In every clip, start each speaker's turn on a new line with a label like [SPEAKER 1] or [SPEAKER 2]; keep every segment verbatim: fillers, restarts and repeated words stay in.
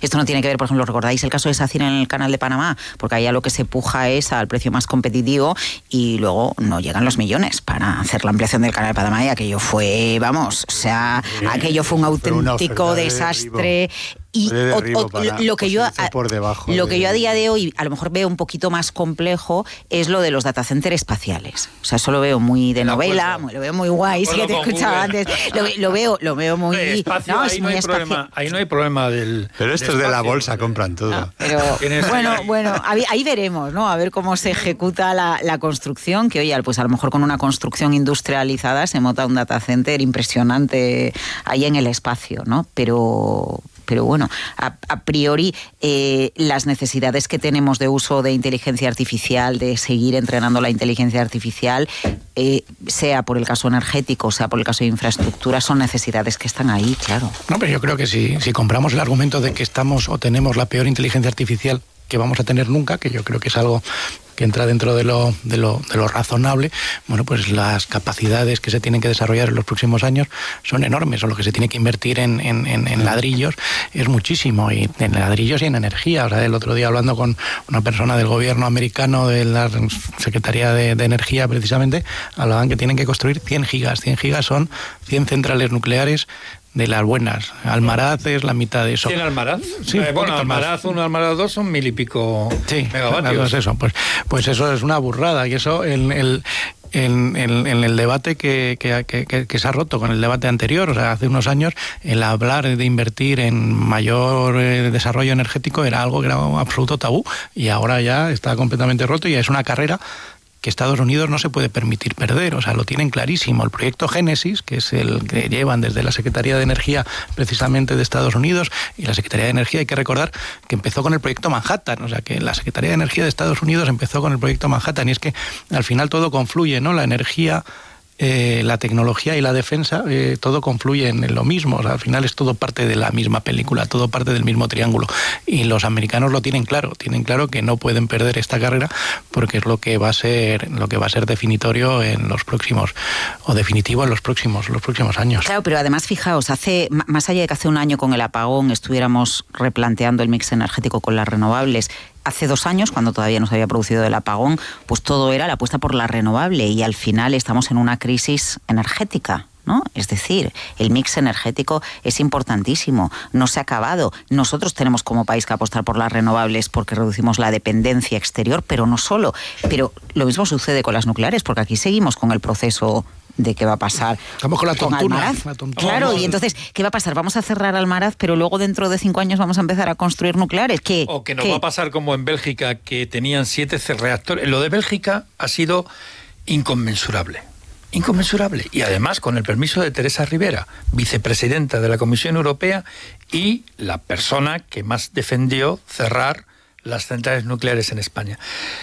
[SPEAKER 1] esto no tiene que ver, por ejemplo, ¿recordáis el caso de SACIR en el canal de Panamá? Porque ahí a lo que se puja es al precio más competitivo y luego no llegan los millones para hacer la ampliación del canal de Panamá y aquello fue, vamos, o sea, sí, aquello fue un auténtico desastre. Y o, o, lo que yo a, lo que yo a día de hoy a lo mejor veo un poquito más complejo es lo de los data centers espaciales. O sea, eso lo veo muy de novela, muy, lo veo muy guay, sí que te escuchaba antes. Lo, lo veo, lo veo muy,
[SPEAKER 2] sí, espacio, no, ahí, no hay problema, ahí no hay problema del.
[SPEAKER 3] Pero estos de, de la bolsa compran todo.
[SPEAKER 1] No, pero bueno, bueno, ahí, ahí veremos, ¿no? A ver cómo se ejecuta la, la construcción, que oye, pues a lo mejor con una construcción industrializada se monta un data center impresionante ahí en el espacio, ¿no? Pero Pero bueno, a, a priori eh, las necesidades que tenemos de uso de inteligencia artificial, de seguir entrenando la inteligencia artificial, eh, sea por el caso energético, sea por el caso de infraestructura, son necesidades que están ahí, claro.
[SPEAKER 4] No, pero yo creo que si, si compramos el argumento de que estamos o tenemos la peor inteligencia artificial que vamos a tener nunca, que yo creo que es algo que entra dentro de lo, de lo, de lo razonable, bueno, pues las capacidades que se tienen que desarrollar en los próximos años son enormes, o lo que se tiene que invertir en, en, en, en ladrillos es muchísimo, y en ladrillos y en energía. O sea, el otro día hablando con una persona del gobierno americano, de la Secretaría de, de Energía precisamente, hablaban que tienen que construir cien gigas. cien gigas son cien centrales nucleares de las buenas. Almaraz es la mitad de eso.
[SPEAKER 2] ¿Tiene Almaraz?
[SPEAKER 4] Sí,
[SPEAKER 2] eh, bueno, Almaraz uno, Almaraz dos son mil y pico
[SPEAKER 4] sí,
[SPEAKER 2] megavatios.
[SPEAKER 4] Eso, pues, pues eso es una burrada, y eso el, el En, en, en el debate que, que, que, que se ha roto con el debate anterior, o sea, hace unos años, el hablar de invertir en mayor eh, desarrollo energético era algo que era un absoluto tabú, y ahora ya está completamente roto y es una carrera que Estados Unidos no se puede permitir perder, o sea, lo tienen clarísimo. El proyecto Génesis, que es el que llevan desde la Secretaría de Energía precisamente de Estados Unidos, y la Secretaría de Energía, hay que recordar que empezó con el proyecto Manhattan, o sea, que la Secretaría de Energía de Estados Unidos empezó con el proyecto Manhattan, y es que al final todo confluye, ¿no? La energía, Eh, la tecnología y la defensa, eh, todo confluye en lo mismo. O sea, al final es todo parte de la misma película, todo parte del mismo triángulo, y los americanos lo tienen claro, tienen claro que no pueden perder esta carrera, porque es lo que va a ser lo que va a ser definitorio en los próximos, o definitivo en los próximos los próximos años.
[SPEAKER 1] Claro, pero además fijaos, hace más allá de que hace un año con el apagón estuviéramos replanteando el mix energético con las renovables, hace dos años, cuando todavía no se había producido el apagón, pues todo era la apuesta por la renovable, y al final estamos en una crisis energética, ¿no? Es decir, el mix energético es importantísimo, no se ha acabado. Nosotros tenemos como país que apostar por las renovables porque reducimos la dependencia exterior, pero no solo. Pero lo mismo sucede con las nucleares, porque aquí seguimos con el proceso de qué va a pasar.
[SPEAKER 4] Estamos con la tontuna,
[SPEAKER 1] con Almaraz.
[SPEAKER 4] La tontuna.
[SPEAKER 1] Claro, y entonces, ¿qué va a pasar? Vamos a cerrar Almaraz, pero luego dentro de cinco años vamos a empezar a construir nucleares. ¿Qué?
[SPEAKER 2] O que nos
[SPEAKER 1] ¿Qué?
[SPEAKER 2] va a pasar como en Bélgica, que tenían siete reactores. Lo de Bélgica ha sido inconmensurable. Inconmensurable. Y además, con el permiso de Teresa Rivera, vicepresidenta de la Comisión Europea y la persona que más defendió cerrar las centrales nucleares en España.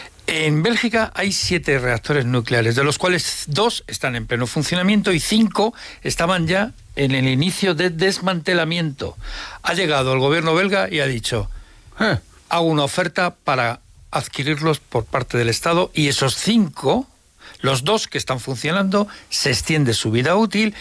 [SPEAKER 2] En Bélgica hay siete reactores nucleares, de los cuales dos están en pleno funcionamiento y cinco estaban ya en el inicio de desmantelamiento. Ha llegado el gobierno belga y ha dicho, eh, hago una oferta para adquirirlos por parte del Estado, y esos cinco, los dos que están funcionando, se extiende su vida útil